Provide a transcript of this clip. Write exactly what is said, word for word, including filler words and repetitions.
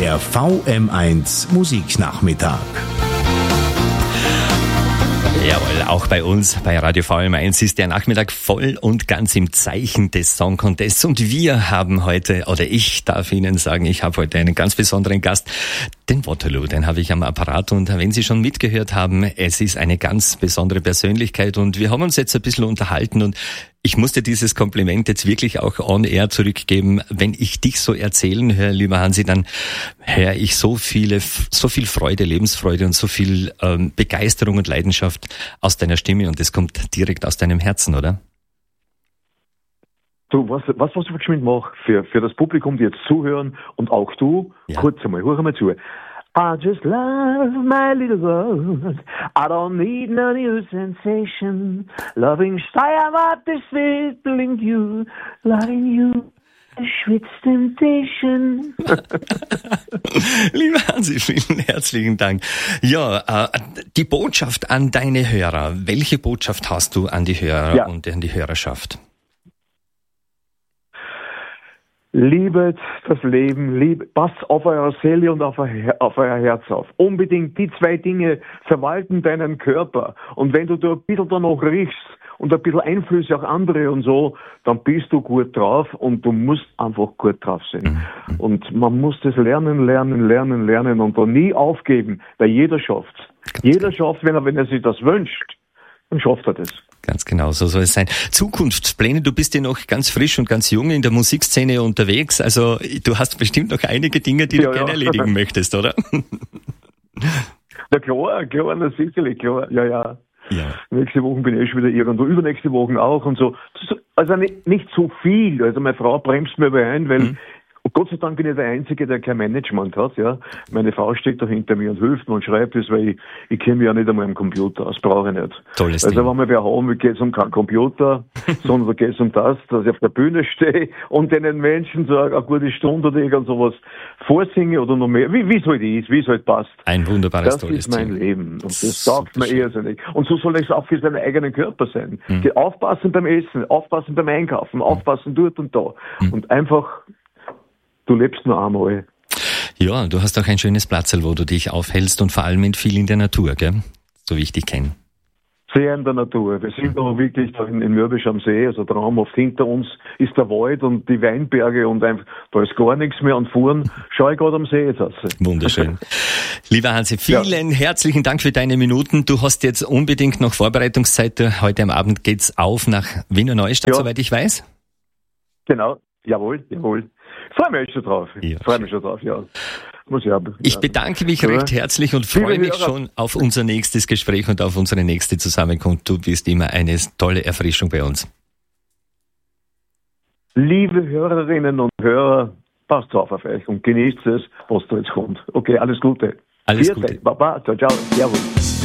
Der V M eins Musiknachmittag. Jawohl, auch bei uns, bei Radio V M eins ist der Nachmittag voll und ganz im Zeichen des Song Contests. Und wir haben heute, oder ich darf Ihnen sagen, ich habe heute einen ganz besonderen Gast, den Waterloo, den habe ich am Apparat. Und wenn Sie schon mitgehört haben, es ist eine ganz besondere Persönlichkeit. Und wir haben uns jetzt ein bisschen unterhalten und ich musste dieses Kompliment jetzt wirklich auch on air zurückgeben. Wenn ich dich so erzählen höre, lieber Hansi, dann höre ich so viele, so viel Freude, Lebensfreude und so viel ähm, Begeisterung und Leidenschaft aus deiner Stimme und das kommt direkt aus deinem Herzen, oder? Du, was, was, was ich geschwind mache für, für das Publikum, die jetzt zuhören und auch du, ja. Kurz einmal, hör einmal zu. I just love my little world. I don't need no new sensation. Loving I am at the feeling you, loving you. Sweet temptation. Lieber Hansi, vielen herzlichen Dank. Ja, äh, die Botschaft an deine Hörer. Welche Botschaft hast du an die Hörer ja. und an die Hörerschaft? Liebet das Leben, lieb, passt auf eure Seele und auf euer, auf euer Herz auf. Unbedingt die zwei Dinge verwalten deinen Körper. Und wenn du da ein bisschen danach riechst und ein bisschen Einflüsse auch andere und so, dann bist du gut drauf und du musst einfach gut drauf sein. Mhm. Und man muss das lernen, lernen, lernen, lernen und da nie aufgeben, weil jeder schafft's. Jeder schafft, wenn er, wenn er sich das wünscht, dann schafft er das. Ganz genau, so soll es sein. Zukunftspläne, du bist ja noch ganz frisch und ganz jung in der Musikszene unterwegs, also du hast bestimmt noch einige Dinge, die ja, du gerne ja. erledigen möchtest, oder? Na klar, klar, na sicherlich, klar, ja, ja. Ja. Nächste Woche bin ich schon wieder irgendwo, übernächste Woche auch und so. Also nicht, nicht so viel, also meine Frau bremst mir ein, weil mhm. Und Gott sei Dank bin ich der Einzige, der kein Management hat, ja. Meine Frau steht da hinter mir und hilft mir und schreibt es, weil ich, ich kenne mich ja nicht einmal am Computer aus, brauche ich nicht. Tolles also Ding. wenn wir wer haben, geht es um keinen Computer, sondern da geht es um das, dass ich auf der Bühne stehe und den Menschen so eine gute Stunde oder irgend sowas vorsinge oder noch mehr, wie es halt ist, wie es halt passt. Ein wunderbares, das tolles ist mein Ding. Leben und das sagt mir eher so nicht. Und so soll es auch für seinen eigenen Körper sein. Mhm. Aufpassen beim Essen, aufpassen beim Einkaufen, mhm. aufpassen dort und da. Mhm. Und einfach du lebst nur einmal. Ja, du hast auch ein schönes Platzl, wo du dich aufhältst und vor allem in viel in der Natur, gell? So wie ich dich kenne. Sehr in der Natur. Wir sind aber wirklich da in, in Mürbisch am See, also traumhaft. Hinter uns ist der Wald und die Weinberge und einfach, da ist gar nichts mehr und vorn schaue ich gerade am See jetzt aus. Wunderschön. Lieber Hansi, vielen ja. herzlichen Dank für deine Minuten. Du hast jetzt unbedingt noch Vorbereitungszeit. Heute am Abend geht's auf nach Wiener Neustadt, ja. soweit ich weiß. Genau, jawohl, jawohl. Freue mich schon drauf. Ja. Freue mich schon drauf, ja. Muss ich, haben. ich bedanke mich ja. recht herzlich und freue mich schon auf unser nächstes Gespräch und auf unsere nächste Zusammenkunft. Du bist immer eine tolle Erfrischung bei uns. Liebe Hörerinnen und Hörer, passt auf auf euch und genießt es, was da jetzt kommt. Okay, alles Gute. Alles Gute. Baba, ciao, ciao, servus.